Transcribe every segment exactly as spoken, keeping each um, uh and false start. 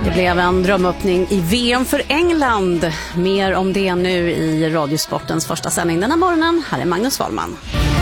Det blev en drömöppning i V M för England. Mer om det nu i Radiosportens första sändning den här morgonen. Här är Magnus Wahlman.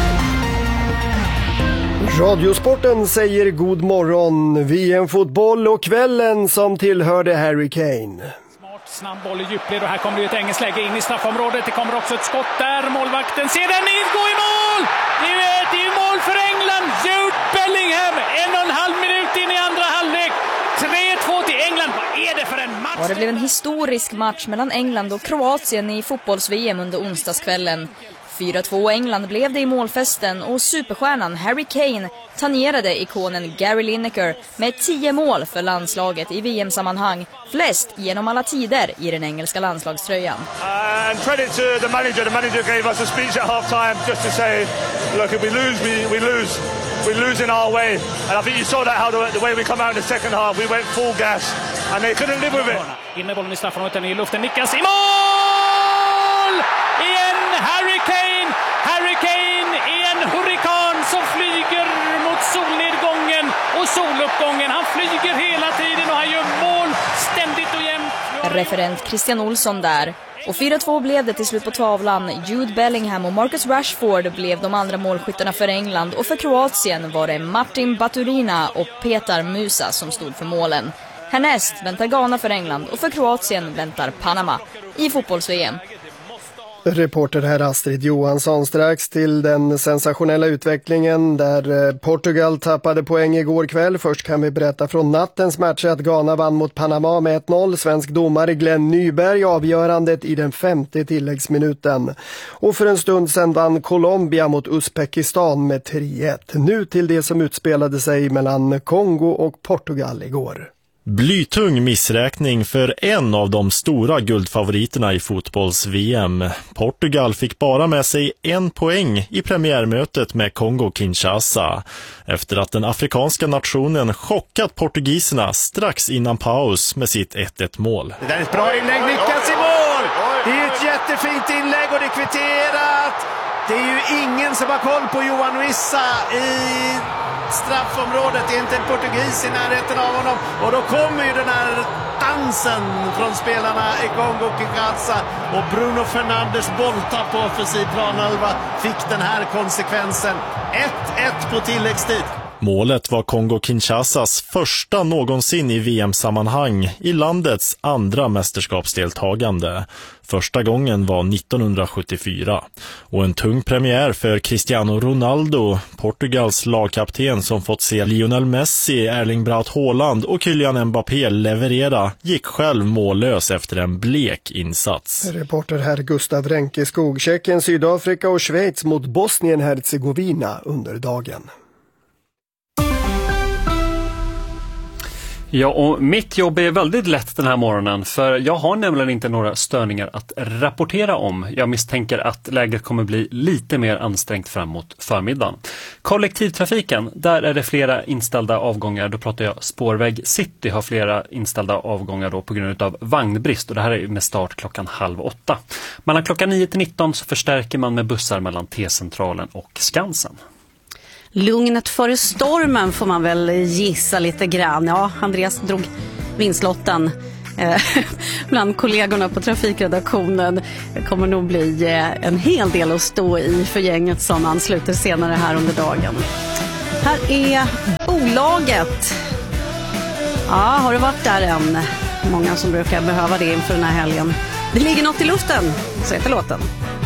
Radiosporten säger god morgon. V M-fotboll och kvällen som tillhörde Harry Kane. Smart, snabb boll i djupled och här kommer det ett engelskt läge in i straffområdet. Det kommer också ett skott där. Målvakten ser den in, gå i mål! Det är, det är mål för England. Jude Bellingham, en och en halv minut in i andra halvlek. tre två till England. Vad är det för en match? Ja, det blev en historisk match mellan England och Kroatien i fotbolls-V M under onsdagskvällen. fyra två England blev det i målfesten och superstjärnan Harry Kane tangerade ikonen Gary Lineker med tio mål för landslaget i V M-sammanhang, flest genom alla tider i den engelska landslagströjan. Uh, and credit to the manager. The manager gave us a speech at half time just to say, look, if we lose, we, we lose. We lose in our way. And I think you saw that how the, the way we come out in the second half, we went full gas and they couldn't live with it. Inne bollen i straffområdet i luften, nickas i mål! Igen Harry Kane! Harry Kane är en hurrikan som flyger mot solnedgången och soluppgången. Han flyger hela tiden och han gör mål ständigt och jämt. Referent Christian Olsson där. Och fyra två blev det till slut på tavlan. Jude Bellingham och Marcus Rashford blev de andra målskyttarna för England. Och för Kroatien var det Martin Baturina och Petar Musa som stod för målen. Härnäst väntar Ghana för England och för Kroatien väntar Panama i fotbolls-V M. Reporter här Astrid Johansson. Strax till den sensationella utvecklingen där Portugal tappade poäng igår kväll. Först kan vi berätta från nattens match att Ghana vann mot Panama med ett noll. Svensk domare Glenn Nyberg avgörandet i den femte tilläggsminuten. Och för en stund sedan vann Colombia mot Uzbekistan med tre ett. Nu till det som utspelade sig mellan Kongo och Portugal igår. Blytung missräkning för en av de stora guldfavoriterna i fotbolls-V M. Portugal fick bara med sig en poäng i premiärmötet med Kongo-Kinshasa efter att den afrikanska nationen chockat portugiserna strax innan paus med sitt ett ett mål. Det där är ett bra inlägg, lyckas i mål! Det är ett jättefint inlägg och det är kvitterat! Det är ju ingen som har koll på Johan Wissa i straffområdet. Det är inte en portugis i närheten av honom. Och då kommer ju den här dansen från spelarna i Kongo-Kinshasa. Och Bruno Fernandes bolltapp på offensiv planhalva fick den här konsekvensen. ett ett på tilläggstid. Målet var Kongo-Kinshasas första någonsin i V M-sammanhang i landets andra mästerskapsdeltagande. Första gången var nittonhundrasjuttiofyra. Och en tung premiär för Cristiano Ronaldo, Portugals lagkapten som fått se Lionel Messi, Erling Braut Haaland och Kylian Mbappé leverera, gick själv mållös efter en blek insats. Reporter här Gustav Ränkeskog. Tjeckien, Sydafrika och Schweiz mot Bosnien-Hercegovina under dagen. Ja, och mitt jobb är väldigt lätt den här morgonen för jag har nämligen inte några störningar att rapportera om. Jag misstänker att läget kommer bli lite mer ansträngt framåt förmiddagen. Kollektivtrafiken, där är det flera inställda avgångar. Då pratar jag Spårväg City har flera inställda avgångar då på grund av vagnbrist och det här är med start klockan halv åtta. Mellan klockan nio till nitton så förstärker man med bussar mellan T-centralen och Skansen. Lugnet före stormen får man väl gissa lite grann. Ja, Andreas drog vinstlotten eh, bland kollegorna på trafikredaktionen. Det kommer nog bli eh, en hel del att stå i för gänget som ansluter senare här under dagen. Här är bolaget. Ja, har du varit där än? Många som brukar behöva det inför den här helgen. Det ligger något i luften, så heter låten.